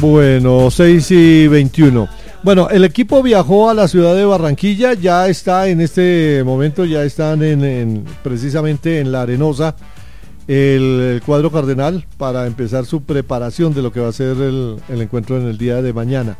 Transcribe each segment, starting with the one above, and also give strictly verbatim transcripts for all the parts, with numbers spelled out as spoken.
Bueno, seis y veintiuno. Bueno, el equipo viajó a la ciudad de Barranquilla, ya está en este momento, ya están en, en precisamente en la Arenosa, el, el cuadro cardenal, para empezar su preparación de lo que va a ser el, el encuentro en el día de mañana.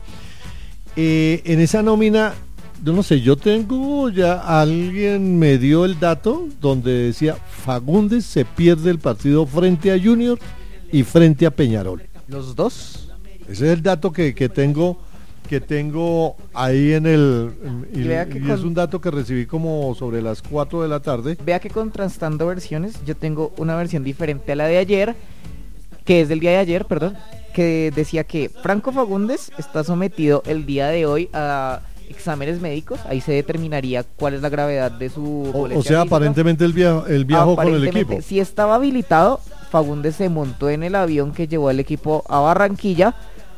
Eh, en esa nómina, yo no sé, yo tengo ya, alguien me dio el dato donde decía Fagundes se pierde el partido frente a Junior y frente a Peñarol. ¿Los dos? Ese es el dato que, que tengo que tengo ahí en el y, y, vea que y con, es un dato que recibí como sobre las cuatro de la tarde. Vea que contrastando versiones, yo tengo una versión diferente a la de ayer, que es del día de ayer, perdón, que decía que Franco Fagundes está sometido el día de hoy a exámenes médicos, ahí se determinaría cuál es la gravedad de su o, o sea, aparentemente el viajo, el viajo con el equipo. Si estaba habilitado, Fagundes se montó en el avión que llevó al equipo a Barranquilla.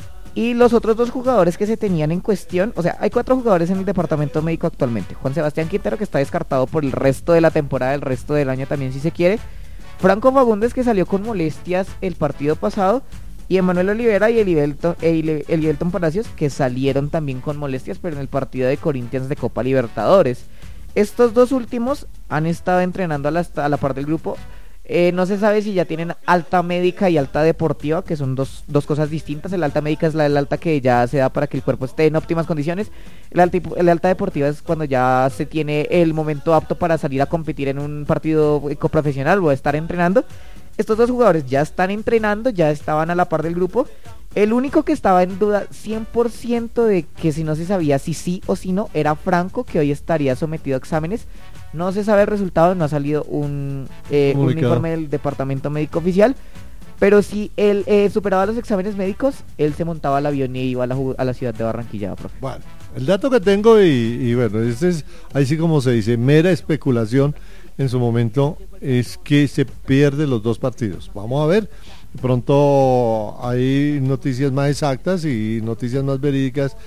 Y los otros dos jugadores que se tenían en cuestión, o sea, hay cuatro jugadores en el departamento médico actualmente. Juan Sebastián Quintero, que está descartado por el resto de la temporada, el resto del año también si se quiere. Franco Fagundes, que salió con molestias el partido pasado. Y Emanuel Olivera y Elivelton, Elivelton Palacios, que salieron también con molestias, pero en el partido de Corinthians de Copa Libertadores. Estos dos últimos han estado entrenando a la, a la par del grupo. Eh, no se sabe si ya tienen alta médica y alta deportiva, que son dos, dos cosas distintas. El alta médica es la del alta que ya se da para que el cuerpo esté en óptimas condiciones. El alta, el alta deportiva es cuando ya se tiene el momento apto para salir a competir en un partido coprofesional o estar entrenando. Estos dos jugadores ya están entrenando, ya estaban a la par del grupo. El único que estaba en duda cien por ciento de que si no se sabía si sí o si no era Franco, que hoy estaría sometido a exámenes. No se sabe el resultado, no ha salido un, eh, un informe del departamento médico oficial, pero si él eh, superaba los exámenes médicos, él se montaba al avión y iba a la, a la ciudad de Barranquilla, profe. Bueno, el dato que tengo y, y bueno, este es, ahí sí como se dice, mera especulación en su momento, es que se pierden los dos partidos. Vamos a ver, de pronto hay noticias más exactas y noticias más verídicas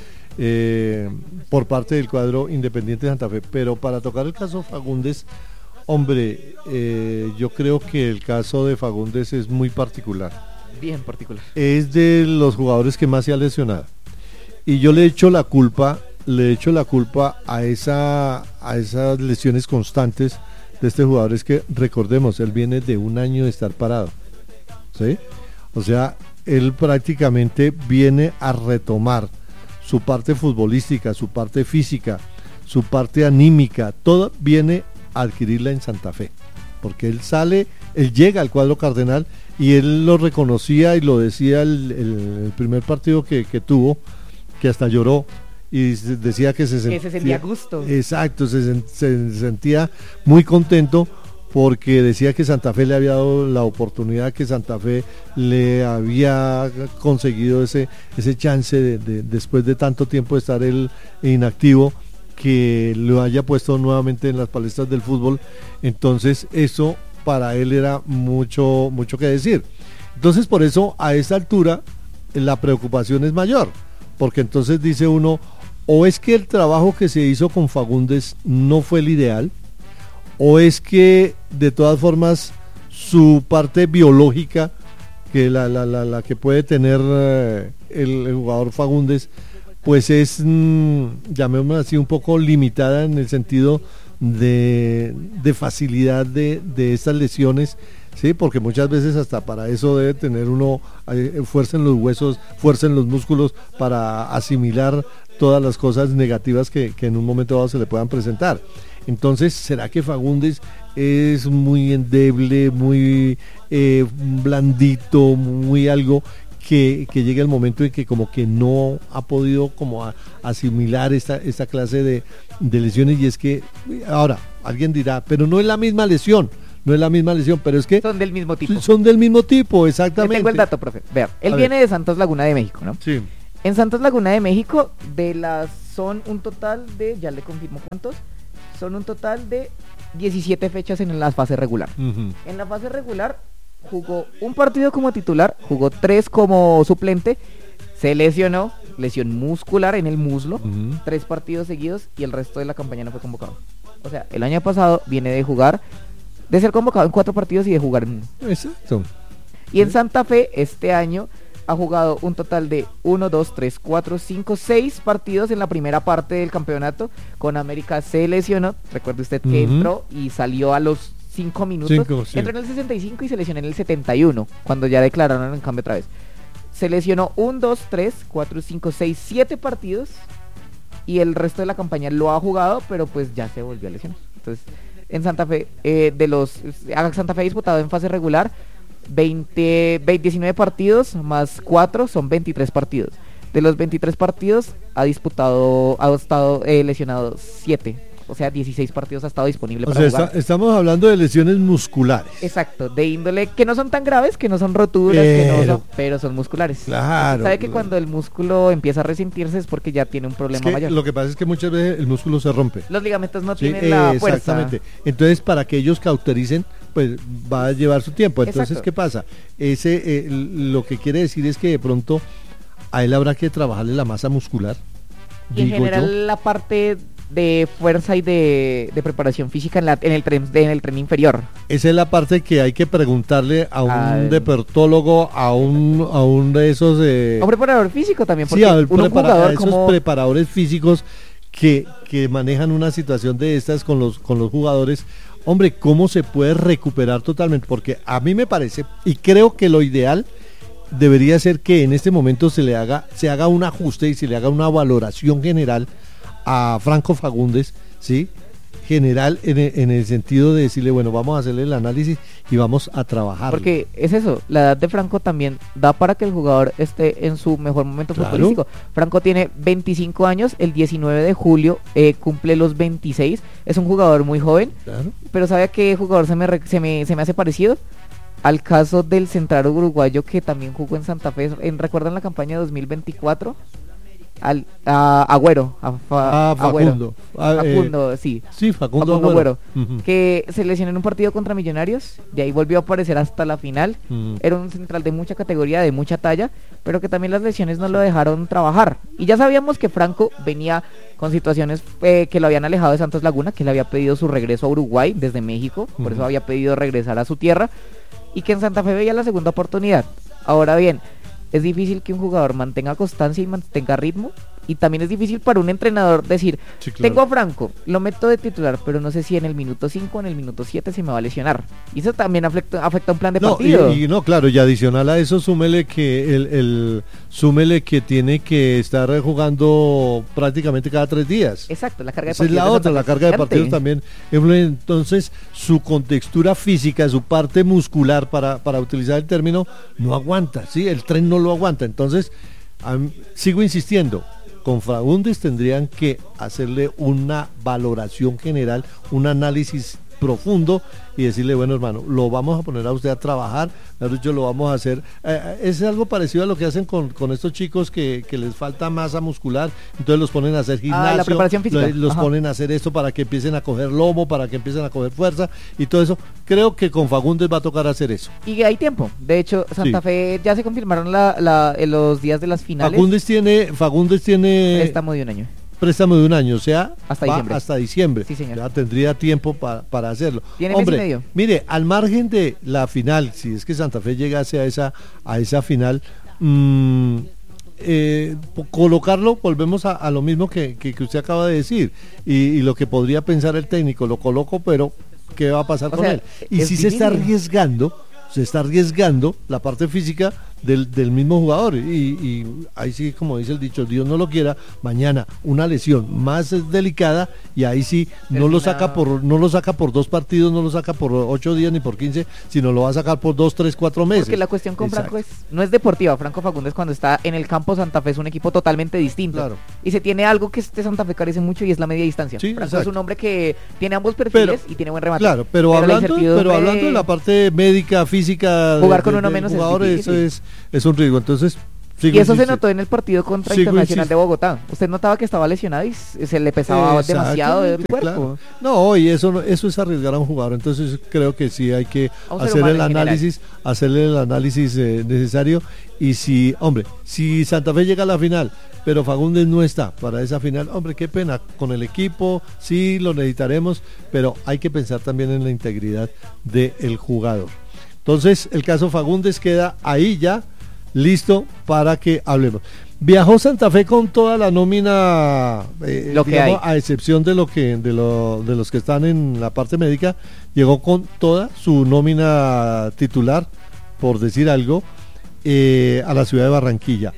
Eh, por parte del cuadro Independiente de Santa Fe, pero para tocar el caso Fagundes, hombre, eh, yo creo que el caso de Fagundes es muy particular. Bien particular. Es de los jugadores que más se ha lesionado. Y yo le echo la culpa, le echo la culpa a esa, a esas lesiones constantes de este jugador. Es que recordemos, él viene de un año de estar parado, ¿sí? O sea, él prácticamente viene a retomar su parte futbolística, su parte física, su parte anímica, todo viene a adquirirla en Santa Fe, porque él sale, él llega al cuadro cardenal y él lo reconocía y lo decía el, el, el primer partido que, que tuvo, que hasta lloró y decía que se sentía, que se sentía a gusto. Exacto, se, se sentía muy contento porque decía que Santa Fe le había dado la oportunidad, que Santa Fe le había conseguido ese, ese chance de, de, después de tanto tiempo de estar él inactivo, que lo haya puesto nuevamente en las palestras del fútbol. Entonces eso para él era mucho, mucho que decir. Entonces por eso a esta altura la preocupación es mayor, porque entonces dice uno, o es que el trabajo que se hizo con Fagundes no fue el ideal, o es que de todas formas su parte biológica, que la, la, la, la que puede tener eh, el, el jugador Fagundes, pues es, mmm, llamémoslo así, un poco limitada en el sentido de, de facilidad de, de estas lesiones, sí, porque muchas veces hasta para eso debe tener uno eh, fuerza en los huesos, fuerza en los músculos para asimilar todas las cosas negativas que, que en un momento dado se le puedan presentar. Entonces, ¿será que Fagundes es muy endeble, muy eh, blandito, muy algo que, que llegue el momento en que como que no ha podido como a, asimilar esta, esta clase de, de lesiones? Y es que, ahora, alguien dirá, pero no es la misma lesión, no es la misma lesión, pero es que... Son del mismo tipo. Son del mismo tipo, exactamente. Yo tengo el dato, profe. Vea, él a viene ver. de Santos Laguna de México, ¿no? Sí. En Santos Laguna de México, de las son un total de, ya le confirmo cuántos, son un total de diecisiete fechas en la fase regular. Uh-huh. En la fase regular jugó un partido como titular, jugó tres como suplente, se lesionó, lesión muscular en el muslo, uh-huh. tres partidos seguidos y el resto de la campaña no fue convocado. O sea, el año pasado viene de jugar, de ser convocado en cuatro partidos y de jugar en uno. Exacto. Y en Santa Fe este año ha jugado un total de uno, dos, tres, cuatro, cinco, seis partidos en la primera parte del campeonato. Con América se lesionó, recuerde usted que uh-huh. entró y salió a los cinco minutos, Cinco, sí. entró en el sesenta y cinco y se lesionó en el setenta y uno, cuando ya declararon el cambio otra vez. Se lesionó un, dos, tres, cuatro, cinco, seis, siete partidos y el resto de la campaña lo ha jugado, pero pues ya se volvió a lesionar. Entonces, en Santa Fe, eh, de los Santa Fe ha disputado en fase regular veinte, veinte, diecinueve partidos más cuatro son veintitrés partidos. De los veintitrés partidos ha disputado, ha estado eh, lesionado siete. O sea, dieciséis partidos ha estado disponible o para sea, jugar. Está, estamos hablando de lesiones musculares. Exacto, de índole que no son tan graves, que no son roturas, pero, que no son, pero son musculares. Claro. Sabe que cuando el músculo empieza a resentirse es porque ya tiene un problema es que mayor. Lo que pasa es que muchas veces el músculo se rompe. Los ligamentos no sí, tienen eh, la fuerza. Exactamente. Entonces, para que ellos cautericen, pues va a llevar su tiempo. Entonces, Exacto. ¿qué pasa? Ese, eh, lo que quiere decir es que de pronto a él habrá que trabajarle la masa muscular. Y en general yo. la parte de fuerza y de, de preparación física en, la, en, el tren, en el tren inferior. Esa es la parte que hay que preguntarle a un Al... deportólogo, a un a un de esos... Eh... A un preparador físico también, porque sí, a, prepara, jugador a esos como... preparadores físicos que, que manejan una situación de estas con los, con los jugadores. Hombre, ¿cómo se puede recuperar totalmente? Porque a mí me parece, y creo que lo ideal debería ser que en este momento se le haga, se haga un ajuste y se le haga una valoración general a Franco Fagundes, ¿sí? General en el, en el sentido de decirle, bueno, vamos a hacerle el análisis y vamos a trabajar. Porque es eso, la edad de Franco también da para que el jugador esté en su mejor momento claro. futbolístico. Franco tiene veinticinco años, el diecinueve de julio eh, cumple los veintiséis, es un jugador muy joven, claro. pero ¿sabe a qué jugador se me, se me, se me hace parecido? Al caso del central uruguayo que también jugó en Santa Fe, en, ¿recuerdan la campaña de dos mil veinticuatro? Al, a Agüero, a fa, ah, Facundo, a, Facundo, eh, sí, sí, Facundo, Facundo Agüero, Agüero, uh-huh. que se lesionó en un partido contra Millonarios, de ahí volvió a aparecer hasta la final, uh-huh. era un central de mucha categoría, de mucha talla, pero que también las lesiones no lo dejaron trabajar, y ya sabíamos que Franco venía con situaciones eh, que lo habían alejado de Santos Laguna, que le había pedido su regreso a Uruguay desde México, uh-huh. por eso había pedido regresar a su tierra, y que en Santa Fe veía la segunda oportunidad. Ahora bien, es difícil que un jugador mantenga constancia y mantenga ritmo, y también es difícil para un entrenador decir, sí, claro. tengo a Franco, lo meto de titular, pero no sé si en el minuto cinco o en el minuto siete se me va a lesionar. Y eso también afecta, afecta un plan de no, partido. Y, y no, claro, y adicional a eso, súmele que el, el súmele que tiene que estar jugando prácticamente cada tres días. Exacto, la carga de Esa partidos. Es la otra, la carga de partidos también. Entonces, su contextura física, su parte muscular, para, para utilizar el término, no aguanta, ¿sí? El tren no lo aguanta. Entonces, um, sigo insistiendo, con Fagundes tendrían que hacerle una valoración general, un análisis profundo y decirle, bueno, hermano, lo vamos a poner a usted a trabajar, yo lo vamos a hacer, eh, es algo parecido a lo que hacen con, con estos chicos que, que les falta masa muscular, entonces los ponen a hacer gimnasio, ah, la preparación física. Los, los ponen a hacer esto para que empiecen a coger lomo, para que empiecen a coger fuerza y todo eso. Creo que con Fagundes va a tocar hacer eso. Y hay tiempo, de hecho, Santa sí. Fe ya se confirmaron la, la, en los días de las finales. Fagundes tiene, Fagundes tiene préstamo de un año. Préstamo de un año, o sea, hasta diciembre. Hasta diciembre. Sí, señor. Ya tendría tiempo pa, para hacerlo. Tiene Hombre, mes y medio. Mire, al margen de la final, si es que Santa Fe llegase a esa, a esa final, mmm, eh, colocarlo, volvemos a, a lo mismo que, que, que usted acaba de decir, y, y lo que podría pensar el técnico, lo coloco, pero ¿qué va a pasar o con sea, él? Y si se está arriesgando, se está arriesgando la parte física del, del mismo jugador y, y ahí sí, como dice el dicho, Dios no lo quiera, mañana una lesión más delicada y ahí sí no Termina... lo saca por no lo saca por dos partidos, no lo saca por ocho días ni por quince, sino lo va a sacar por dos, tres, cuatro meses. Porque la cuestión con Exacto. Franco es, no es deportiva. Franco Fagundes cuando está en el campo Santa Fe es un equipo totalmente distinto, claro. y se tiene algo que este Santa Fe carece mucho y es la media distancia. Sí, Franco exacto. es un hombre que tiene ambos perfiles pero, y tiene buen remate. Claro, pero, pero hablando, pero hablando de la parte médica, física, jugar con de, uno de menos jugador, es, eso es, es un riesgo. Entonces, sigo y eso insistiendo. se notó en el partido contra Sigo Internacional insistiendo. de Bogotá. Usted notaba que estaba lesionado y se le pesaba demasiado el cuerpo. Claro. No, y eso eso es arriesgar a un jugador. Entonces creo que sí hay que hacer el análisis, hacerle el análisis eh, necesario. Y si, hombre, si Santa Fe llega a la final, pero Fagundes no está para esa final, hombre, qué pena. Con el equipo, sí lo necesitaremos, pero hay que pensar también en la integridad del jugador. Entonces, el caso Fagundes queda ahí ya listo para que hablemos. Viajó Santa Fe con toda la nómina, eh, Lo que digamos, hay. a excepción de lo que de, lo, de los que están en la parte médica, llegó con toda su nómina titular, por decir algo, eh, a la ciudad de Barranquilla.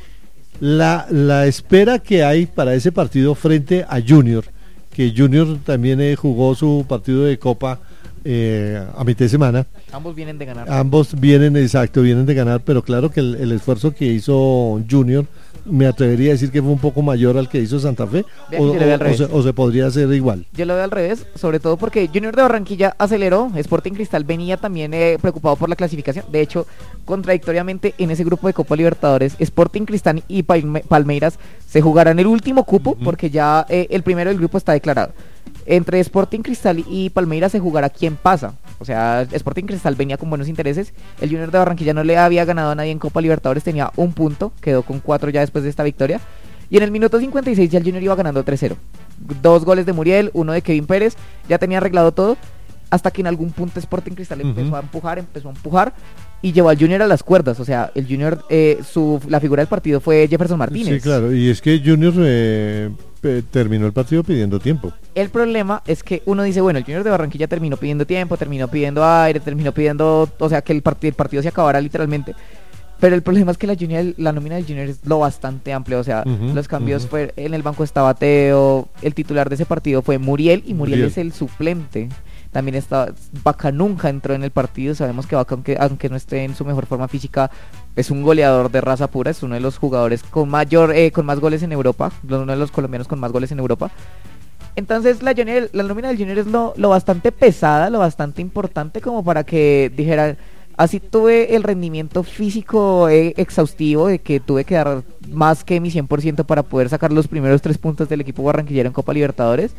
La, la espera que hay para ese partido frente a Junior, que Junior también eh, jugó su partido de Copa eh, a mitad de semana. Ambos vienen de ganar. Ambos vienen, exacto, vienen de ganar, pero claro que el, el esfuerzo que hizo Junior, me atrevería a decir que fue un poco mayor al que hizo Santa Fe, Vea o, que yo le veo al o- o revés. se, o se podría hacer igual. Yo lo veo al revés, sobre todo porque Junior de Barranquilla aceleró, Sporting Cristal venía también eh, preocupado por la clasificación. De hecho, contradictoriamente en ese grupo de Copa Libertadores, Sporting Cristal y Palme- Palmeiras se jugarán el último cupo, Ujú. porque ya eh, el primero del grupo está declarado. Entre Sporting Cristal y Palmeiras se jugará quién pasa. O sea, Sporting Cristal venía con buenos intereses. El Junior de Barranquilla no le había ganado a nadie en Copa Libertadores, tenía un punto, quedó con cuatro ya después de esta victoria. Y en el minuto cincuenta y seis ya el Junior iba ganando tres cero. Dos goles de Muriel, uno de Kevin Pérez, ya tenía arreglado todo. Hasta que en algún punto Sporting Cristal empezó Ujú. a empujar, empezó a empujar y llevó al Junior a las cuerdas. O sea, el Junior, eh, su, la figura del partido fue Jefferson Martínez. Sí, claro, y es que Junior eh, pe- terminó el partido pidiendo tiempo. El problema es que uno dice, bueno, el Junior de Barranquilla terminó pidiendo tiempo, terminó pidiendo aire, terminó pidiendo, o sea, que el, part- el partido se acabara literalmente. Pero el problema es que la Junior, la nómina del Junior es lo bastante amplio, o sea, Ujú, los cambios ujú. fue, en el banco estaba Teo, el titular de ese partido fue Muriel, y Muriel, Muriel. es el suplente. También está, Vaca nunca entró en el partido, sabemos que Vaca, aunque, aunque no esté en su mejor forma física, es un goleador de raza pura, es uno de los jugadores con mayor, eh, con más goles en Europa, uno de los colombianos con más goles en Europa. Entonces la Junior, la nómina del Junior es lo, lo bastante pesada, lo bastante importante como para que dijeran, así tuve el rendimiento físico eh, exhaustivo de que tuve que dar más que mi cien por ciento para poder sacar los primeros tres puntos del equipo barranquillero en Copa Libertadores.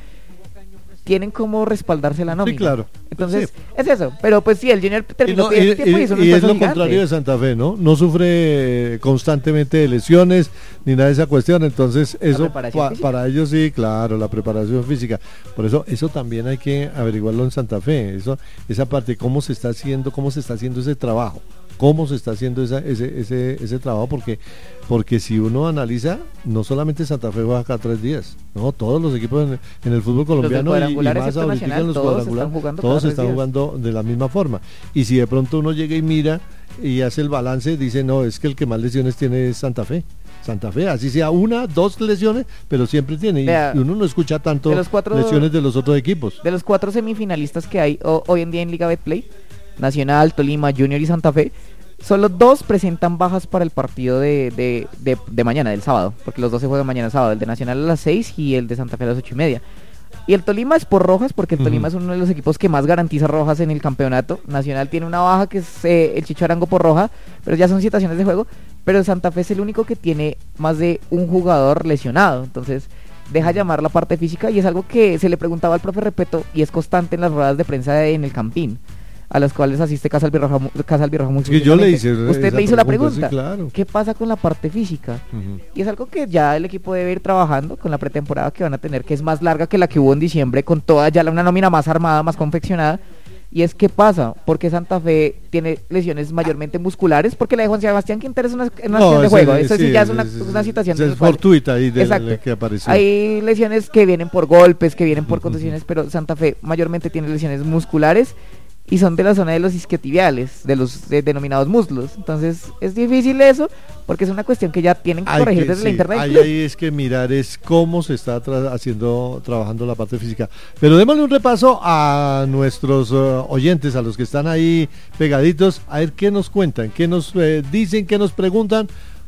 Tienen como respaldarse la nómina. Sí, claro. Entonces, Sí. es eso. Pero pues sí, el Junior Y, terminó no- pidiendo y- tiempo y y- hizo un y es esfuerzo lo gigante. contrario de Santa Fe, ¿no? No sufre eh, constantemente de lesiones ni nada de esa cuestión, entonces eso preparación pa- física. para ellos sí, claro, la preparación física. Por eso eso también hay que averiguarlo en Santa Fe, eso esa parte cómo se está haciendo, cómo se está haciendo ese trabajo. Cómo se está haciendo esa, ese, ese, ese trabajo, porque porque si uno analiza, no solamente Santa Fe juega acá tres días, no, todos los equipos en, en el fútbol colombiano y, y cuadrangular, más excepto ahorita Nacional, en los todos cuadrangulares, están jugando todos cada tres están días. jugando de la misma forma. Y si de pronto uno llega y mira y hace el balance, dice, no, es que el que más lesiones tiene es Santa Fe. Santa Fe, así sea una, dos lesiones, pero siempre tiene. Y, Vea, y uno no escucha tanto de los cuatro- lesiones de los otros equipos. De los cuatro semifinalistas que hay ho- hoy en día en Liga Betplay, Nacional, Tolima, Junior y Santa Fe, solo dos presentan bajas para el partido de, de, de, de mañana, del sábado, porque los dos se juegan mañana sábado, el de Nacional a las seis y el de Santa Fe a las ocho y media. Y el Tolima es por rojas, porque el Ujú. Tolima es uno de los equipos que más garantiza rojas en el campeonato. Nacional tiene una baja que es eh, el Chicho Arango por roja, pero ya son situaciones de juego. Pero el Santa Fe es el único que tiene más de un jugador lesionado, entonces deja llamar la parte física, y es algo que se le preguntaba al profe Repeto y es constante en las ruedas de prensa de- en el Campín, a las cuales asiste Casa Albirroja, mu- Casa Albirroja muy Es que yo le hice frecuentemente. Usted esa le hizo la pregunta, pregunta, sí, claro. ¿qué pasa con la parte física? Ujú. Y es algo que ya el equipo debe ir trabajando con la pretemporada que van a tener, que es más larga que la que hubo en diciembre, con toda ya la- una nómina más armada, más confeccionada. Y es qué pasa, porque Santa Fe tiene lesiones mayormente musculares, porque la de Juan Sebastián Quintero es una, es una acción de ese- juego, eso sí sí, ya es una, es- una situación es en la cual- fortuita ahí de Exacto. la que apareció. Hay lesiones que vienen por golpes, que vienen por Ujú. contusiones, pero Santa Fe mayormente tiene lesiones musculares y son de la zona de los isquiotibiales, de los de- denominados muslos. Entonces es difícil eso, porque es una cuestión que ya tienen que Hay corregir que- desde la sí, internet. ahí, ahí es que mirar es cómo se está tra- haciendo, trabajando la parte física. Pero démosle un repaso a nuestros eh, oyentes, a los que están ahí pegaditos, a ver qué nos cuentan, qué nos eh, dicen, qué nos preguntan,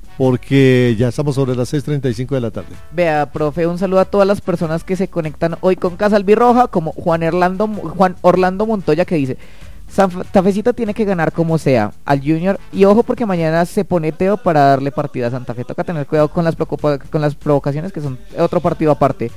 porque ya estamos sobre las seis treinta y cinco de la tarde. Vea, profe, un saludo a todas las personas que se conectan hoy con Casa Albirroja, como Juan Orlando, Juan Orlando Montoya, que dice: Santa Fecita tiene que ganar como sea al Junior, y ojo porque mañana se pone Teo para darle partida a Santa Fe. Toca tener cuidado con las, preocupa- con las provocaciones, que son otro partido aparte.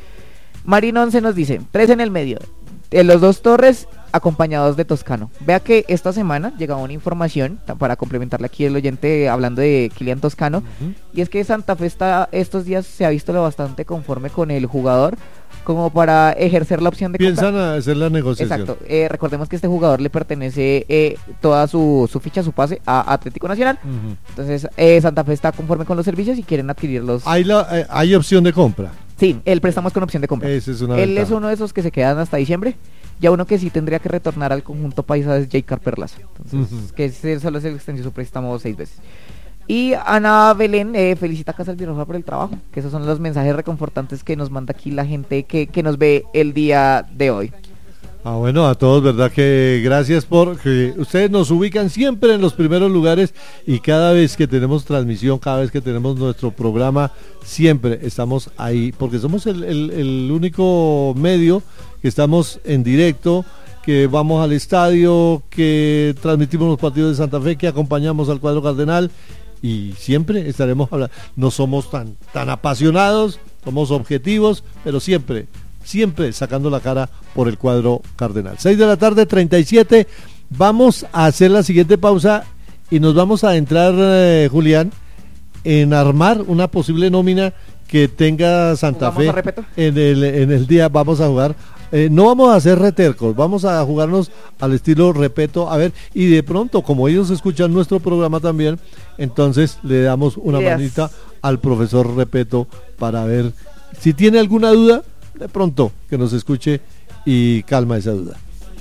Marín se nos dice, tres en el medio, eh, los dos Torres acompañados de Toscano. Vea que esta semana llegaba una información, ta- para complementarle aquí el oyente hablando de Kylian Toscano, Ujú. y es que Santa Fe está, estos días se ha visto lo bastante conforme con el jugador, como para ejercer la opción de compra. Piensan a hacer la negociación. Exacto. Eh, recordemos que este jugador le pertenece eh, toda su, su ficha, su pase a Atlético Nacional. Uh-huh. Entonces, eh, Santa Fe está conforme con los servicios y quieren adquirirlos. Hay, la, eh, hay opción de compra. Sí, el préstamo es con opción de compra. Esa es una Él ventaja. es uno de esos que se quedan hasta diciembre. Ya uno que sí tendría que retornar al conjunto paisa es J. Perlaza. Entonces, uh-huh. que ese solo se le extendió su préstamo seis veces. Y Ana Belén eh, felicita a Casa Albirroja por el trabajo, que esos son los mensajes reconfortantes que nos manda aquí la gente que, que nos ve el día de hoy. Ah, bueno, a todos, verdad que gracias por que ustedes nos ubican siempre en los primeros lugares y cada vez que tenemos transmisión, cada vez que tenemos nuestro programa, siempre estamos ahí, porque somos el, el, el único medio que estamos en directo, que vamos al estadio, que transmitimos los partidos de Santa Fe, que acompañamos al cuadro cardenal. Y siempre estaremos hablando, no somos tan, tan apasionados, somos objetivos, pero siempre, siempre sacando la cara por el cuadro cardenal. seis de la tarde, treinta y siete, vamos a hacer la siguiente pausa y nos vamos a entrar, eh, Julián, en armar una posible nómina que tenga Santa Fe en el, en el día. Vamos a jugar. Eh, no vamos a hacer retercos, vamos a jugarnos al estilo Repeto, a ver, y de pronto, como ellos escuchan nuestro programa también, entonces le damos una yes. manita al profesor Repeto para ver si tiene alguna duda, de pronto que nos escuche y calma esa duda.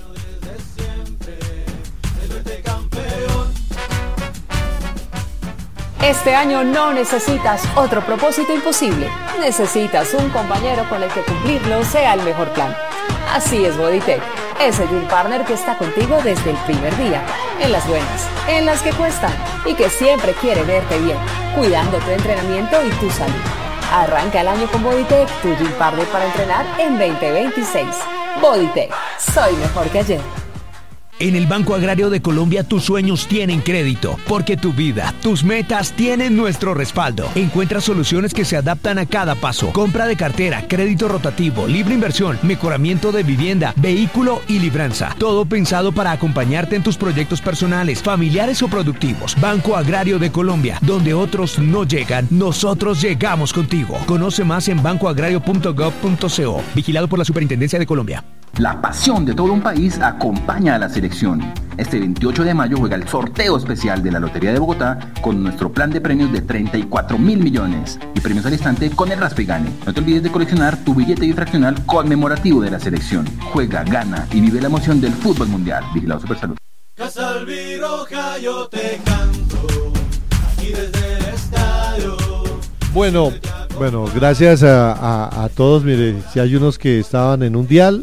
Este año no necesitas otro propósito imposible, necesitas un compañero con el que cumplirlo sea el mejor plan. Así es Bodytech, ese Gym Partner que está contigo desde el primer día, en las buenas, en las que cuestan y que siempre quiere verte bien, cuidando tu entrenamiento y tu salud. Arranca el año con Bodytech, tu Gym Partner para entrenar en veinte veintiséis. Bodytech, soy mejor que ayer. En el Banco Agrario de Colombia tus sueños tienen crédito, porque tu vida, tus metas tienen nuestro respaldo. Encuentra soluciones que se adaptan a cada paso. Compra de cartera, crédito rotativo, libre inversión, mejoramiento de vivienda, vehículo y libranza. Todo pensado para acompañarte en tus proyectos personales, familiares o productivos. Banco Agrario de Colombia, donde otros no llegan, nosotros llegamos contigo. Conoce más en banco agrario punto gov punto co. Vigilado por la Superintendencia de Colombia. La pasión de todo un país acompaña a la selección. Este veintiocho de mayo juega el sorteo especial de la Lotería de Bogotá con nuestro plan de premios de treinta y cuatro mil millones y premios al instante con el Raspa y Gane. No te olvides de coleccionar tu billete difraccional conmemorativo de la selección. Juega, gana y vive la emoción del fútbol mundial. Vigilado Supersalud. Casa Albirroja, yo te canto aquí desde el estadio. Bueno, bueno, gracias a, a, a todos. Mire, si hay unos que estaban en un dial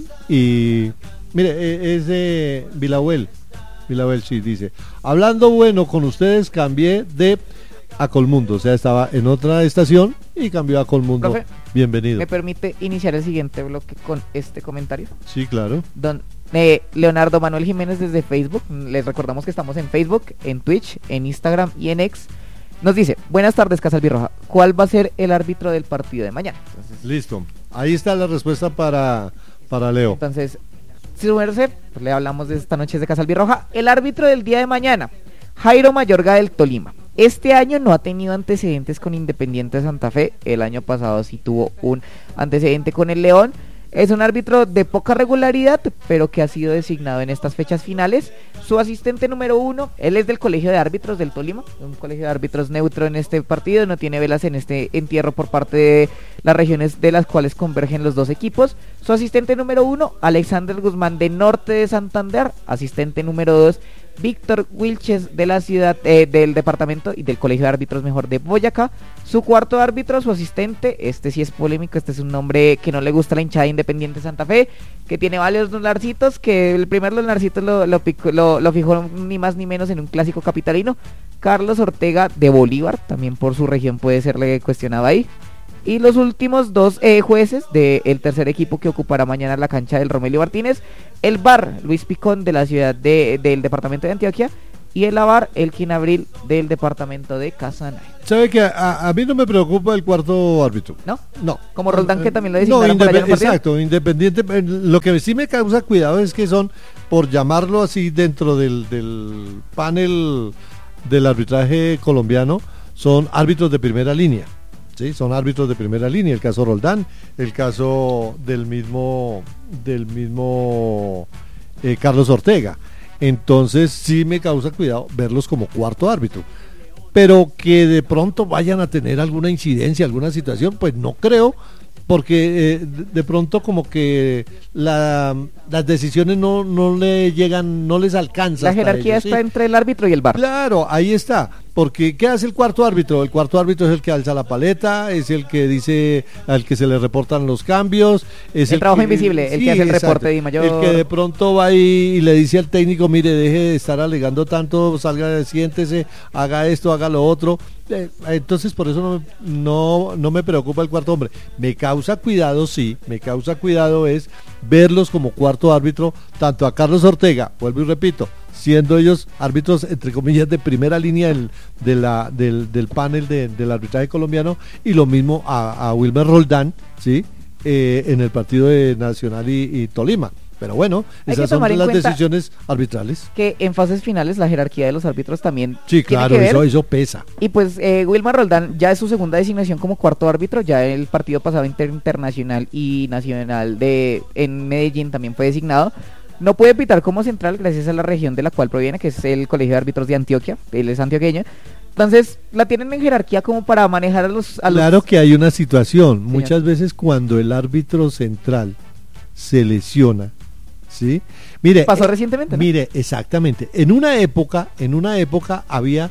y mire, es de Vilahuel. Vilahuel sí dice, hablando bueno con ustedes, cambié de a Colmundo, o sea, estaba en otra estación y cambió a Colmundo. Profe, bienvenido. ¿Me permite iniciar el siguiente bloque con este comentario? Sí, claro. Don eh, Leonardo Manuel Jiménez desde Facebook, les recordamos que estamos en Facebook, en Twitch, en Instagram y en X. Nos dice, buenas tardes, Casa Albirroja, ¿cuál va a ser el árbitro del partido de mañana? Entonces, listo, ahí está la respuesta para, para Leo. Entonces, si su merced, pues le hablamos de esta noche de Casa Albirroja. El árbitro del día de mañana, Jairo Mayorga del Tolima. Este año no ha tenido antecedentes con Independiente Santa Fe, el año pasado sí tuvo un antecedente con el León. Es un árbitro de poca regularidad, pero que ha sido designado en estas fechas finales. Su asistente número uno, él es del Colegio de Árbitros del Tolima, un colegio de árbitros neutro en este partido, no tiene velas en este entierro por parte de las regiones de las cuales convergen los dos equipos. Su asistente número uno, Alexander Guzmán de Norte de Santander. Asistente número dos, Víctor Wilches de la ciudad, eh, del departamento y del Colegio de Árbitros mejor de Boyacá. Su cuarto árbitro, su asistente, este sí es polémico, este es un nombre que no le gusta a la hinchada Independiente Santa Fe, que tiene varios lunarcitos, que el primer lunarcito lo, lo, pico, lo, lo fijó ni más ni menos en un clásico capitalino. Carlos Ortega de Bolívar, también por su región puede serle cuestionado ahí. Y los últimos dos eh, jueces del tercer equipo que ocupará mañana la cancha del Romelio Martínez, el V A R Luis Picón de la ciudad de, del departamento de Antioquia y el A V A R Elkin Abril del departamento de Casanare. ¿Sabe que a, a mí no me preocupa el cuarto árbitro? ¿No? No. Como Roldán, que también lo No, designaron independ- para allá en exacto, independiente. Lo que sí me causa cuidado es que son, por llamarlo así, dentro del, del panel del arbitraje colombiano, son árbitros de primera línea. Sí, son árbitros de primera línea, el caso Roldán, el caso del mismo del mismo eh, Carlos Ortega. Entonces sí me causa cuidado verlos como cuarto árbitro. Pero que de pronto vayan a tener alguna incidencia, alguna situación, pues no creo, porque eh, de, de pronto como que la, las decisiones no, no le llegan, no les alcanza. La jerarquía ellos, está ¿sí? entre el árbitro y el V A R. Claro, ahí está, porque ¿qué hace el cuarto árbitro? El cuarto árbitro es el que alza la paleta, es el que dice al que se le reportan los cambios, es el, el trabajo que, invisible, el sí, que hace el exacto, reporte de mayor. el que de pronto va y, y le dice al técnico, mire, deje de estar alegando tanto, salga, siéntese, haga esto, haga lo otro. Eh, entonces por eso no, no, no me preocupa el cuarto hombre. Me causa cuidado, sí, me causa cuidado es verlos como cuarto árbitro, tanto a Carlos Ortega, vuelvo y repito, siendo ellos árbitros entre comillas de primera línea del, de la, del, del panel de, del arbitraje colombiano, y lo mismo a, a Wilmer Roldán, ¿sí? Eh, en el partido de Nacional y, y Tolima. Pero bueno, Hay esas que tomar son en las cuenta decisiones arbitrales. que en fases finales la jerarquía de los árbitros también Sí, tiene claro, que ver. eso, eso pesa. Y pues eh, Wilmar Roldán ya es su segunda designación como cuarto árbitro, ya el partido pasado inter internacional y nacional de en Medellín también fue designado. No puede pitar como central gracias a la región de la cual proviene, que es el Colegio de Árbitros de Antioquia, él es antioqueño. Entonces la tienen en jerarquía como para manejar a los... A Claro los... que hay una situación, Señor. Muchas veces cuando el árbitro central se lesiona, ¿sí? Mire, Pasó eh, recientemente, ¿no? Mire, exactamente. En una época, en una época había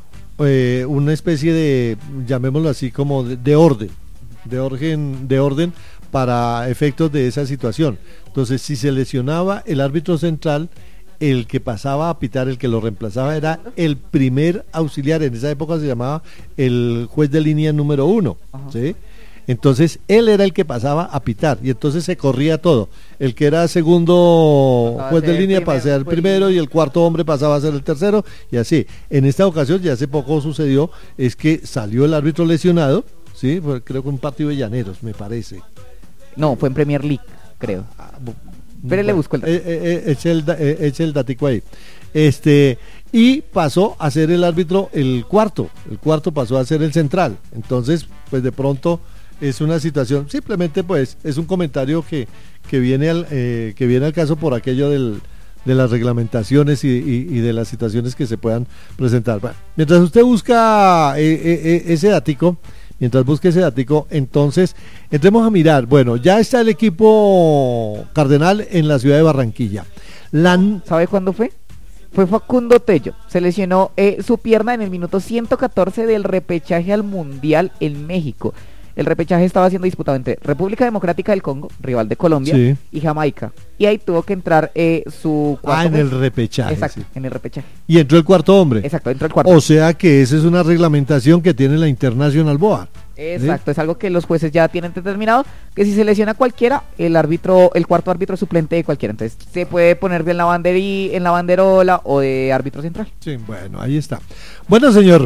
eh, una especie de, llamémoslo así, como de, de orden, de orden, de orden para efectos de esa situación. Entonces, si se lesionaba el árbitro central, el que pasaba a pitar, el que lo reemplazaba era el primer auxiliar. En esa época se llamaba el juez de línea número uno, ¿sí? Entonces él era el que pasaba a pitar y entonces se corría todo. El que era segundo Pasaba juez a de ser línea primero, pasaba a ser el pues, primero y el cuarto hombre pasaba a ser el tercero y así. En esta ocasión, ya hace poco sucedió, es que salió el árbitro lesionado, ¿sí? Fue, creo que un partido de Llaneros, me parece. No, fue en Premier League, creo. Ah, bu- Pero le busco el dato. eh, eh, eh, eche el, da- eh, eche el datico ahí. Este, y pasó a ser el árbitro el cuarto, el cuarto pasó a ser el central. Entonces, pues de pronto es una situación, simplemente pues es un comentario que, que viene al eh, que viene al caso por aquello del, de las reglamentaciones y, y, y de las situaciones que se puedan presentar. Bueno, mientras usted busca eh, eh, eh, ese datico, mientras busque ese datico, entonces entremos a mirar. Bueno, ya está el equipo cardenal en la ciudad de Barranquilla. La, ¿Sabe cuándo fue? Fue Facundo Tello. Se lesionó eh, su pierna en el minuto ciento catorce del repechaje al Mundial en México. El repechaje estaba siendo disputado entre República Democrática del Congo, rival de Colombia, Sí. y Jamaica. Y ahí tuvo que entrar eh, su cuarto ah, en el juez. repechaje. Exacto, Sí. en el repechaje. Y entró el cuarto hombre. Exacto, entró el cuarto. O sea que esa es una reglamentación que tiene la International Board. Exacto, es algo que los jueces ya tienen determinado, que si se lesiona cualquiera, el árbitro, el cuarto árbitro es suplente de cualquiera. Entonces se puede poner en la banderi, en la banderola o de árbitro central. Sí, bueno, ahí está. Bueno, señor,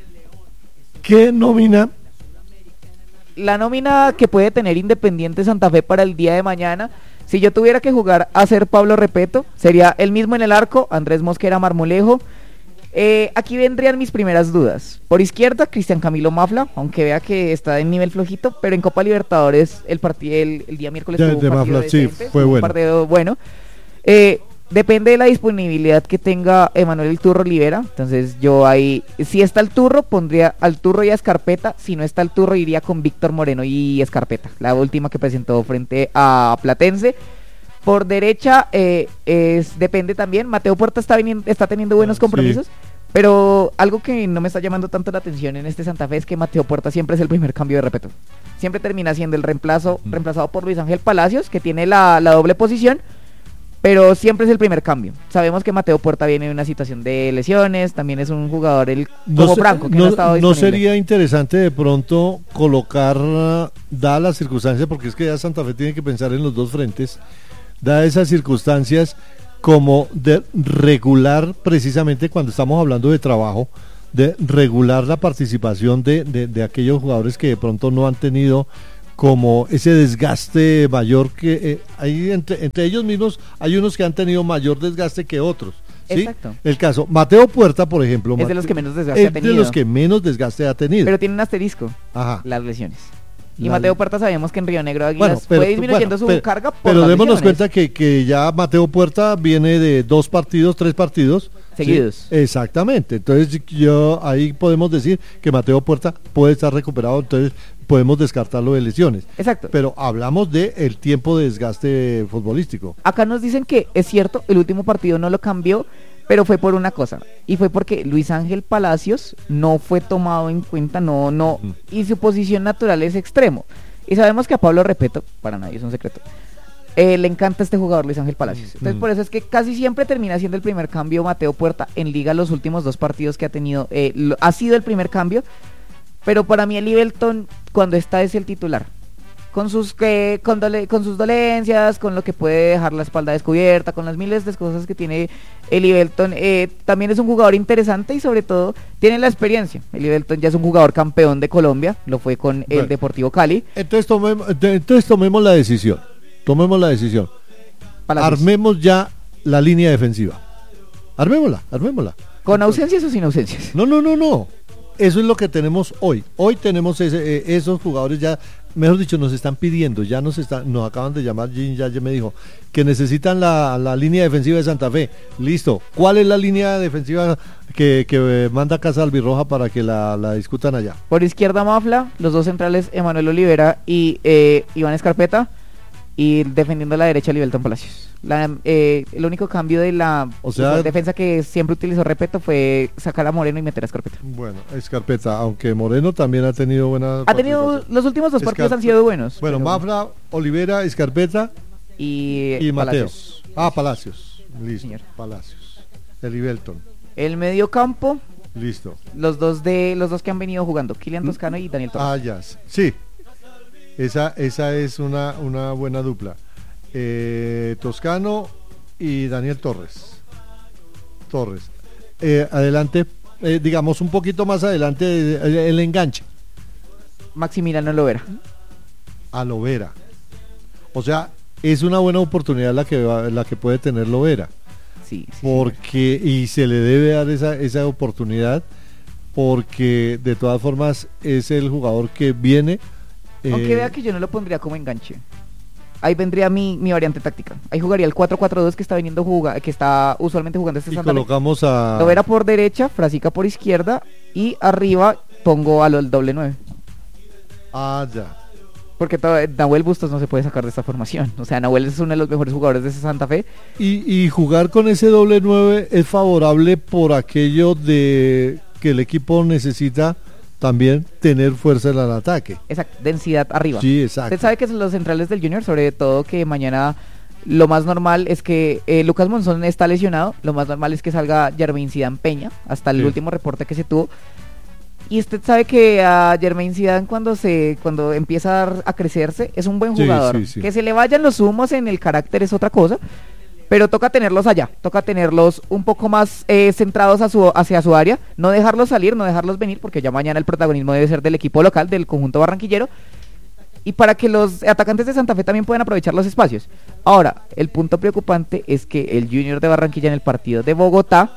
¿qué nómina? La nómina que puede tener Independiente Santa Fe para el día de mañana, si yo tuviera que jugar a ser Pablo Repeto, sería el mismo en el arco, Andrés Mosquera Marmolejo. Eh, aquí vendrían mis primeras dudas. Por izquierda, Cristian Camilo Mafla, aunque vea que está en nivel flojito, pero en Copa Libertadores el partido el, el día miércoles Ya, tuvo de un partido Mafla, sí, decente, fue tuvo un bueno. partido bueno. Eh, depende de la disponibilidad que tenga Emanuel El Turro Olivera. Entonces yo ahí, si está el Turro, pondría al Turro y a Escarpeta. Si no está el Turro, iría con Víctor Moreno y Escarpeta, la última que presentó frente a Platense. Por derecha, eh, es, depende también. Mateo Puerta está, viniendo, está teniendo buenos compromisos. Sí. Pero algo que no me está llamando tanto la atención en este Santa Fe es que Mateo Puerta siempre es el primer cambio de Repeto. Siempre termina siendo el reemplazo, mm. reemplazado por Luis Ángel Palacios, que tiene la, la doble posición, pero siempre es el primer cambio. Sabemos que Mateo Puerta viene de una situación de lesiones, también es un jugador el, como no se, Franco, que no, no ha estado disponible. ¿No sería interesante de pronto colocar, dadas las circunstancias, porque es que ya Santa Fe tiene que pensar en los dos frentes, dadas esas circunstancias, como de regular, precisamente cuando estamos hablando de trabajo, de regular la participación de, de, de aquellos jugadores que de pronto no han tenido como ese desgaste mayor que eh, hay entre, entre ellos mismos, hay unos que han tenido mayor desgaste que otros, ¿sí? Exacto. El caso, Mateo Puerta, por ejemplo. Es de Mate- los que menos desgaste ha es de tenido. los que menos desgaste ha tenido. Pero tiene un asterisco, Ajá. las lesiones. Y La- Mateo Puerta sabíamos que en Río Negro Águilas Bueno, pero- fue disminuyendo bueno, su pero- carga por Pero las démonos lesiones. cuenta que, que ya Mateo Puerta viene de dos partidos, tres partidos. ¿sí? Seguidos. Exactamente. Entonces yo ahí podemos decir que Mateo Puerta puede estar recuperado, entonces podemos descartarlo de lesiones. Exacto. Pero hablamos de el tiempo de desgaste futbolístico. Acá nos dicen que es cierto, el último partido no lo cambió, pero fue por una cosa, y fue porque Luis Ángel Palacios no fue tomado en cuenta, no, no, Ujú. y su posición natural es extremo. Y sabemos que a Pablo Repeto, para nadie es un secreto, eh, le encanta este jugador Luis Ángel Palacios. Entonces Mm. por eso es que casi siempre termina siendo el primer cambio Mateo Puerta en liga los últimos dos partidos que ha tenido. Eh, lo- ha sido el primer cambio, pero para mí el Livelton cuando está es el titular. Con sus, eh, con, dole- con sus dolencias, con lo que puede dejar la espalda descubierta, con las miles de cosas que tiene el Livelton. Eh, también es un jugador interesante y sobre todo tiene la experiencia. El Livelton ya es un jugador campeón de Colombia, lo fue con Bueno. el Deportivo Cali. Entonces tomemos, entonces tomemos la decisión. Tomemos la decisión. Palacios. Armemos ya la línea defensiva. Armémosla, armémosla. ¿Con ausencias o sin ausencias? No, no, no, no. Eso es lo que tenemos hoy. Hoy tenemos ese, eh, esos jugadores ya, mejor dicho, nos están pidiendo, ya nos están, nos acaban de llamar, Jim ya, ya me dijo, que necesitan la, la línea defensiva de Santa Fe. Listo. ¿Cuál es la línea defensiva que, que eh, manda Casa Albirroja para que la, la discutan allá? Por izquierda Mafla, los dos centrales Emanuel Olivera y eh, Iván Escarpeta, y defendiendo a la derecha Livelton Palacios. La, eh, el único cambio de la O sea- la defensa que siempre utilizó Repeto fue sacar a Moreno y meter a Escarpeta. Bueno, Escarpeta, aunque Moreno también ha tenido buena Ha tenido, participación. los últimos dos partidos Escarpe- han sido buenos. Bueno, pero- Mafra, Olivera, Escarpeta y, y Mateo. Palacios. Ah, Palacios. Listo. Señor. Palacios. El Ibelton. El medio campo, Listo. los dos de los dos que han venido jugando, Kylian Toscano y Daniel Torres. Ah, ya. Sí. Esa, esa es una, una buena dupla. Eh, Toscano y Daniel Torres. Torres. Eh, adelante, eh, digamos un poquito más adelante, eh, el enganche. Maximiliano Lovera. A Lovera. O sea, es una buena oportunidad la que, va- la que puede tener Lovera. Sí, sí, Porque, y se le debe dar esa, esa oportunidad, porque de todas formas es el jugador que viene. Aunque eh, vea que yo no lo pondría como enganche. Ahí vendría mi, mi variante táctica. Ahí jugaría el cuatro cuatro dos que está viniendo juga, que está usualmente jugando este y Santa Fe. colocamos a. Lovera por derecha, Frasica por izquierda y arriba pongo a lo del doble nueve. Ah, ya. Porque to- Nahuel Bustos no se puede sacar de esta formación. O sea, Nahuel es uno de los mejores jugadores de ese Santa Fe. Y, y jugar con ese doble nueve es favorable por aquello de que el equipo necesita también tener fuerza en el ataque. Esa densidad arriba. Sí, exacto. Usted sabe que son los centrales del Junior, sobre todo que mañana lo más normal es que eh, Lucas Monzón está lesionado, lo más normal es que salga Jermaine Zidane Peña, hasta el Sí. último reporte que se tuvo. Y usted sabe que a Jermaine Zidane cuando se cuando empieza a, dar- a crecerse es un buen Sí, jugador. sí, sí. Que se le vayan los humos en el carácter es otra cosa, pero toca tenerlos allá, toca tenerlos un poco más eh, centrados a su, hacia su área, no dejarlos salir, no dejarlos venir, porque ya mañana el protagonismo debe ser del equipo local, del conjunto barranquillero, y para que los atacantes de Santa Fe también puedan aprovechar los espacios. Ahora, el punto preocupante es que el Junior de Barranquilla en el partido de Bogotá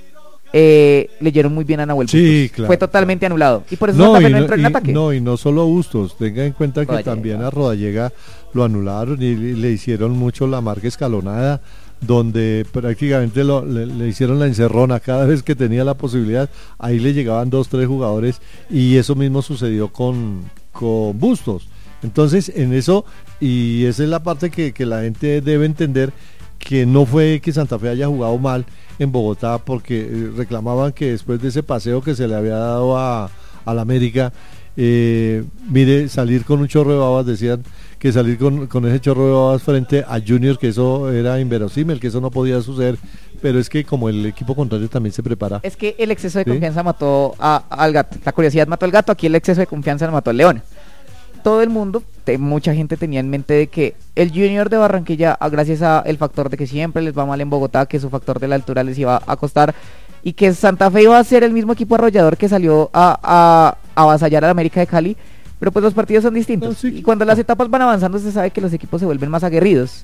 eh, leyeron muy bien a Nahuel Sí, Bustos. claro, Fue totalmente anulado. Y por eso No, Santa y Fe no no, entró en y- ataque. no, y no solo Bustos, tenga en cuenta que Rodallega. también a Rodallega lo anularon y le, le hicieron mucho la marca escalonada, donde prácticamente lo- le, le hicieron la encerrona cada vez que tenía la posibilidad, ahí le llegaban dos, tres jugadores y eso mismo sucedió con, con Bustos. Entonces, en eso, y esa es la parte que, que la gente debe entender, que no fue que Santa Fe haya jugado mal en Bogotá, porque eh, reclamaban que después de ese paseo que se le había dado a, a la América, eh, mire, salir con un chorro de babas, decían que salir con, con ese chorro de babas frente a Junior, que eso era inverosímil, que eso no podía suceder, pero es que como el equipo contrario también se prepara. Es que el exceso de Sí. confianza mató a- al gato. La curiosidad mató al gato, aquí el exceso de confianza mató al león. Todo el mundo, te- mucha gente tenía en mente de que el Junior de Barranquilla, a- gracias al factor de que siempre les va mal en Bogotá, que su factor de la altura les iba a costar, y que Santa Fe iba a ser el mismo equipo arrollador que salió a, a, a avasallar al América de Cali, pero pues los partidos son distintos. No, sí. Y cuando las etapas van avanzando, se sabe que los equipos se vuelven más aguerridos.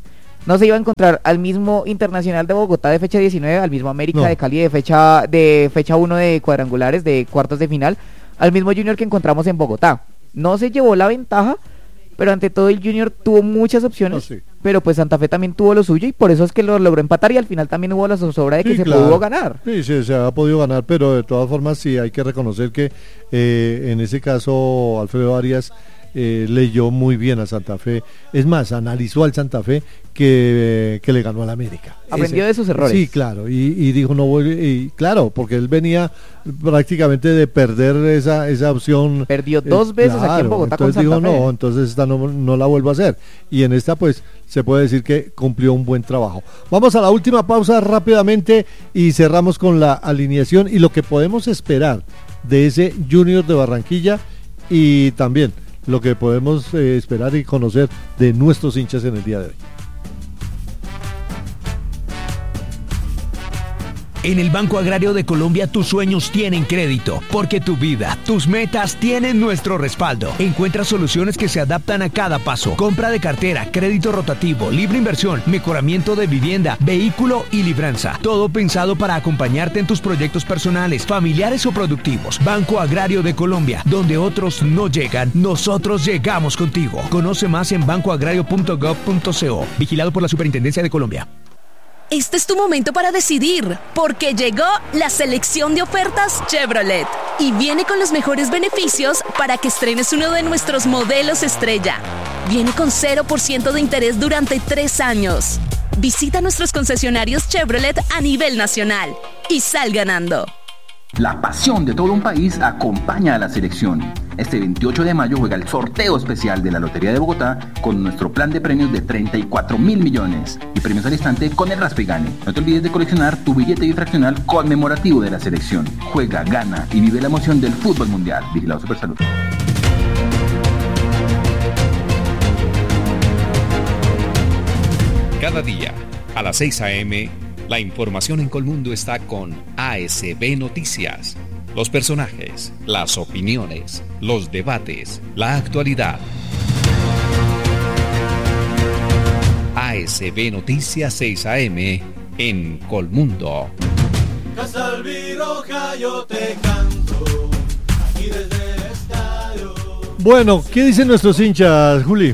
No se iba a encontrar al mismo Internacional de Bogotá de fecha diecinueve, al mismo América No. de Cali de fecha de fecha uno de cuadrangulares, de cuartos de final, al mismo Junior que encontramos en Bogotá. No se llevó la ventaja, pero ante todo el Junior tuvo muchas opciones, Oh, sí. pero pues Santa Fe también tuvo lo suyo y por eso es que lo logró empatar y al final también hubo la zozobra de que Sí, se claro. pudo ganar. Sí, sí, se ha podido ganar, pero de todas formas sí hay que reconocer que eh, en ese caso Alfredo Arias eh, leyó muy bien a Santa Fe. Es más, analizó al Santa Fe que, que le ganó al América. Aprendió Ese- de sus errores. Sí, claro, y, y dijo no voy, y claro, porque él venía prácticamente de perder esa, esa opción. Perdió dos veces aquí en claro, Bogotá con entonces Santa dijo, Fe. no, entonces esta no, no la vuelvo a hacer. Y en esta pues se puede decir que cumplió un buen trabajo. Vamos a la última pausa rápidamente y cerramos con la alineación y lo que podemos esperar de ese Junior de Barranquilla y también lo que podemos eh, esperar y conocer de nuestros hinchas en el día de hoy. En el Banco Agrario de Colombia tus sueños tienen crédito, porque tu vida, tus metas tienen nuestro respaldo. Encuentra soluciones que se adaptan a cada paso. Compra de cartera, crédito rotativo, libre inversión, mejoramiento de vivienda, vehículo y libranza. Todo pensado para acompañarte en tus proyectos personales, familiares o productivos. Banco Agrario de Colombia, donde otros no llegan, nosotros llegamos contigo. Conoce más en banco agrario punto gov punto co. Vigilado por la Superintendencia de Colombia. Este es tu momento para decidir, porque llegó la selección de ofertas Chevrolet y viene con los mejores beneficios para que estrenes uno de nuestros modelos estrella. Viene con cero por ciento de interés durante tres años. Visita nuestros concesionarios Chevrolet a nivel nacional y sal ganando. La pasión de todo un país acompaña a la selección. Este veintiocho de mayo juega el sorteo especial de la Lotería de Bogotá con nuestro plan de premios de treinta y cuatro mil millones y premios al instante con el Raspe y Gane. No te olvides de coleccionar tu billete bifraccional conmemorativo de la selección. Juega, gana y vive la emoción del fútbol mundial. Vigilado Supersalud. Cada día, a las seis a eme, la información en Colmundo está con A S B Noticias. Los personajes, las opiniones, los debates, la actualidad. A S B Noticias seis a eme en Colmundo. Casa Albiroja yo te canto, aquí desde el estadio. Bueno, ¿qué dicen nuestros hinchas, Juli?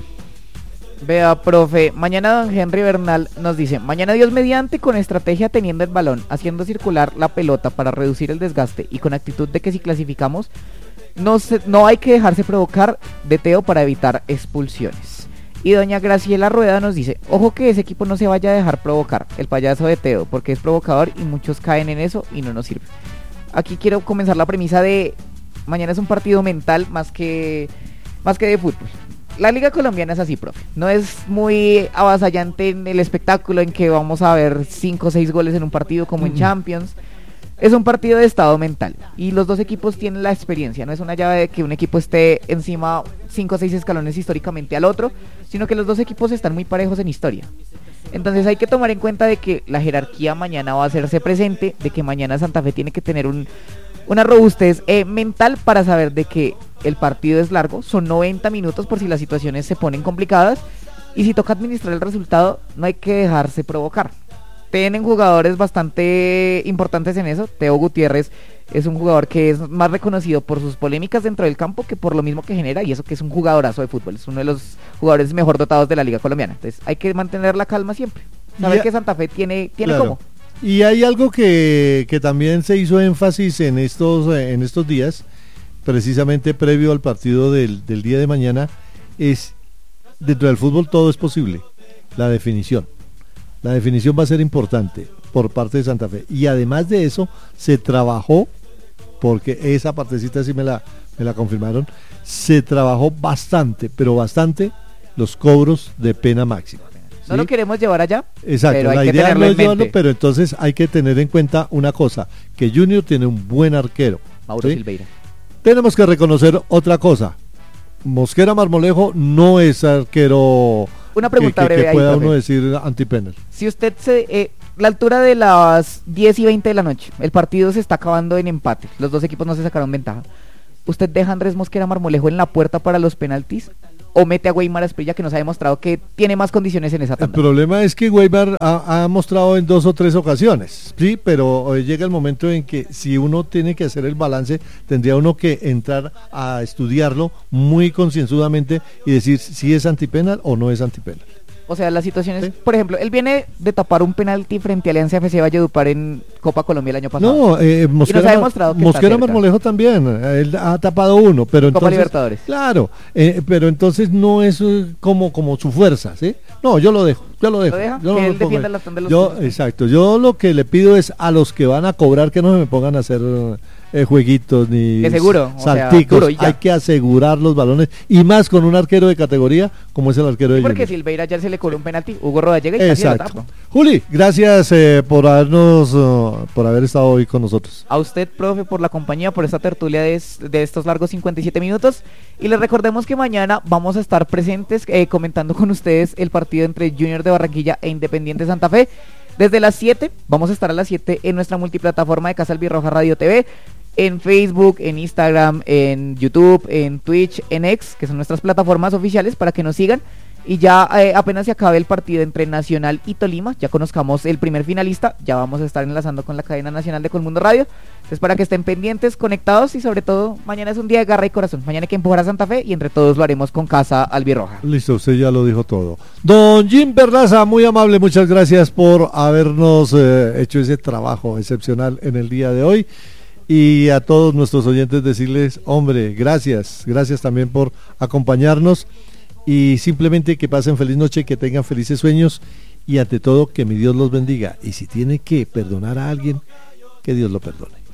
Vea, profe, mañana don Henry Bernal nos dice, mañana Dios mediante con estrategia teniendo el balón, haciendo circular la pelota para reducir el desgaste y con actitud de que si clasificamos, no, se, no hay que dejarse provocar de Teo para evitar expulsiones. Y doña Graciela Rueda nos dice, ojo que ese equipo no se vaya a dejar provocar, el payaso de Teo, porque es provocador y muchos caen en eso y no nos sirve. Aquí quiero comenzar la premisa de, mañana es un partido mental más que, más que de fútbol. La liga colombiana es así, profe. No es muy avasallante en el espectáculo en que vamos a ver cinco o seis goles en un partido como en Champions. Es un partido de estado mental y los dos equipos tienen la experiencia. No es una llave de que un equipo esté encima cinco o seis escalones históricamente al otro, sino que los dos equipos están muy parejos en historia. Entonces hay que tomar en cuenta de que la jerarquía mañana va a hacerse presente, de que mañana Santa Fe tiene que tener un, una robustez eh, mental para saber de que el partido es largo, son noventa minutos por si las situaciones se ponen complicadas y si toca administrar el resultado no hay que dejarse provocar. Tienen jugadores bastante importantes en eso. Teo Gutiérrez es un jugador que es más reconocido por sus polémicas dentro del campo que por lo mismo que genera, y eso que es un jugadorazo de fútbol, es uno de los jugadores mejor dotados de la liga colombiana. Entonces hay que mantener la calma siempre, saber Ya, que Santa Fe tiene, tiene claro. cómo. Y hay algo que, que también se hizo énfasis en estos, en estos días, precisamente previo al partido del, del día de mañana, es dentro del fútbol todo es posible, la definición. La definición va a ser importante por parte de Santa Fe. Y además de eso, se trabajó, porque esa partecita sí me la, me la confirmaron, se trabajó bastante, pero bastante, los cobros de pena máxima. No ¿sí? lo queremos llevar allá, Exacto, pero hay la que idea tenerlo no en es llevarlo, mente. pero entonces hay que tener en cuenta una cosa, que Junior tiene un buen arquero. Mauro ¿sí? Silveira. Tenemos que reconocer otra cosa. Mosquera Marmolejo no es arquero Una pregunta que, que- breve que ahí, pueda profe. uno decir antipenal. Si usted se... Eh, la altura de las diez y veinte de la noche, el partido se está acabando en empate, los dos equipos no se sacaron ventaja. ¿Usted deja a Andrés Mosquera Marmolejo en la puerta para los penaltis? o mete a Weimar Asprilla, que nos ha demostrado que tiene más condiciones en esa El tanda? problema es que Weimar ha, ha mostrado en dos o tres ocasiones, sí, pero eh, llega el momento en que si uno tiene que hacer el balance, tendría uno que entrar a estudiarlo muy concienzudamente y decir si es antipenal o no es antipenal. O sea, las situaciones, Sí. por ejemplo, él viene de tapar un penalti frente a Alianza F C Valledupar en Copa Colombia el año pasado. No, eh, Mosquera, ha demostrado que está Mosquera cerca. Marmolejo también, él ha tapado uno, pero Copa entonces... Libertadores. Claro, eh, pero entonces no es eh, como, como su fuerza, ¿sí? No, yo lo dejo, yo lo dejo. ¿Lo deja? yo no Que lo él pongo defienda ahí. la tanda de los Yo, puntos. exacto, yo lo que le pido es a los que van a cobrar que no se me pongan a hacer eh, jueguitos ni Que seguro, o sea, salticos, duro y ya. hay que asegurar los balones y más con un arquero de categoría como es el arquero de Porque Junior. Silveira ayer se le cobró un penalti, Hugo Roda llega y casi lo Exacto. tapa. Juli, gracias eh, por habernos, uh, por haber estado hoy con nosotros. A usted, profe, por la compañía, por esta tertulia de, es- de estos largos cincuenta y siete minutos. Y les recordemos que mañana vamos a estar presentes eh, comentando con ustedes el partido entre Junior de Barranquilla e Independiente Santa Fe. Desde las siete, vamos a estar a las siete en nuestra multiplataforma de Casa Albirroja Radio T V, en Facebook, en Instagram, en YouTube, en Twitch, en X, que son nuestras plataformas oficiales para que nos sigan. Y ya eh, apenas se acabe el partido entre Nacional y Tolima, ya conozcamos el primer finalista, ya vamos a estar enlazando con la cadena nacional de Colmundo Radio. Entonces para que estén pendientes, conectados y sobre todo mañana es un día de garra y corazón. Mañana hay que empujar a Santa Fe y entre todos lo haremos con Casa Albirroja. Listo, usted ya lo dijo todo. Don Jim Perlaza, muy amable, muchas gracias por habernos eh, hecho ese trabajo excepcional en el día de hoy. Y a todos nuestros oyentes decirles, hombre, gracias, gracias también por acompañarnos y simplemente que pasen feliz noche, que tengan felices sueños y ante todo que mi Dios los bendiga. Y si tiene que perdonar a alguien, que Dios lo perdone.